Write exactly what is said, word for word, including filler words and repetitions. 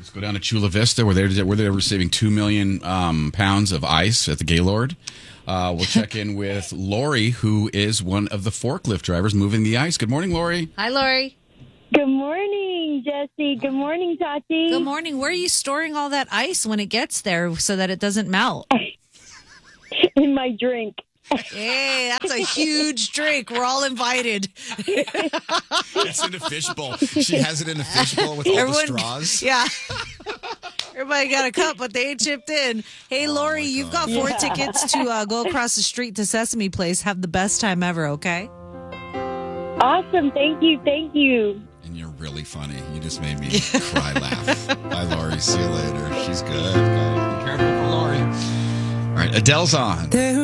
Let's go down to Chula Vista, where they're where they're receiving two million um, pounds of ice at the Gaylord. Uh, we'll check in with Lori, who is one of the forklift drivers moving the ice. Good morning, Lori. Hi, Lori. Good morning, Jesse. Good morning, Tati. Good morning. Where are you storing all that ice when it gets there so that it doesn't melt? In my drink. Hey, that's a huge drink. We're all invited. It's in a fishbowl. She has it in a fishbowl with all Everyone- the straws. Yeah. Everybody got a cup, but they ain't chipped in. Hey, Lori, you've got four Yeah. tickets to uh, go across the street to Sesame Place. Have the best time ever, okay? Awesome. Thank you. Thank you. And you're really funny. You just made me cry laugh. Bye, Lori. See you later. She's good. Okay. Be careful for Lori. All right, Adele's on.